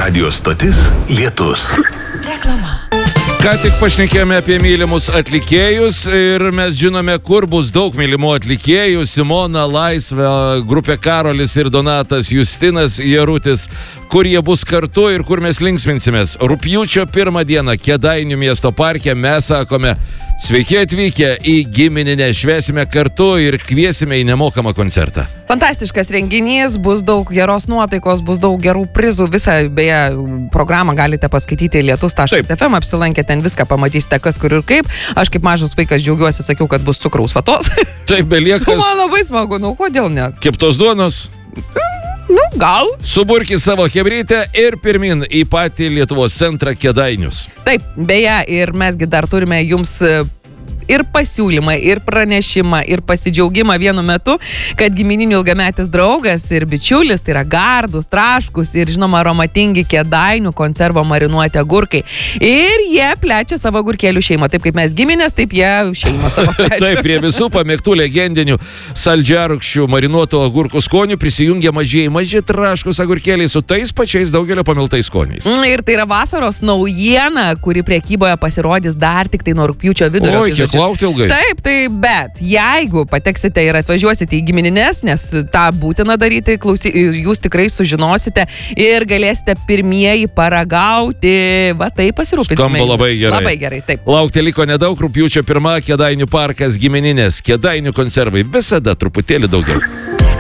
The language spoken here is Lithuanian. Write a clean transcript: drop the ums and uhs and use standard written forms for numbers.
Radio stotis Lietus. Reklama. Ką tik pašnekėjome apie mylimus atlikėjus ir mes žinome, kur bus daug mylimų atlikėjų. Simona, Laisvė, grupė Karolis ir Donatas, Justinas, Jarutis. Kur jie bus kartu ir kur mes linksminsimės. Rugpjūčio 1 dieną Kėdainių miesto parke mes sakome: sveiki atvykę į gimininę, švęsime kartu ir kviesime į nemokamą koncertą. Fantastiškas renginys, bus daug geros nuotaikos, bus daug gerų prizų. Visą, beje, programą galite paskaityti lietus.fm, apsilankę ten viską pamatysite, kas kur ir kaip. Aš kaip mažas vaikas džiaugiuosi, sakiau, kad bus cukraus vatos. Taip, beliekas. Man labai smagu, kodėl ne? Keptos duonos. Gal. Suburkit savo chebrytę ir pirmin į patį Lietuvos centrą Kėdainius. Taip, beje, ir mesgi dar turime jums ir pasiūlymą, ir pranešimą, ir pasidžiaugimą vienu metu, kad gimininių ilgametis draugas ir bičiulis, tai yra gardus, traškus ir, žinoma, aromatingi Kėdainių konservo marinuoti agurkai. Ir jie plečia savo agurkėlių šeimą. Taip kaip mes giminės, taip jie šeimą savo plečia. Taip, prie visų pamėgtų legendinių saldžiarūgščių marinuotų agurkų skonių prisijungia maži traškus agurkėliai su tais pačiais daugelio pamiltais skoniais. Ir tai yra vasaros naujiena, kuri prekyboje pasirodys dar tik tai nuo rugpjūčio vidurio. Oi, kiek laukti ilgai. Taip, bet jeigu pateksite ir atvažiuosite į giminines, nes tą būtina daryti, jūs tikrai sužinosite ir galėsite pirmieji paragauti. Va, tai pasirūpinsime. Skamba labai gerai. Labai gerai, taip. Laukti liko nedaug, rugpjūčio 1 Kėdainių parkas, gimininės, Kėdainių konservai, visada truputėlį daugiau.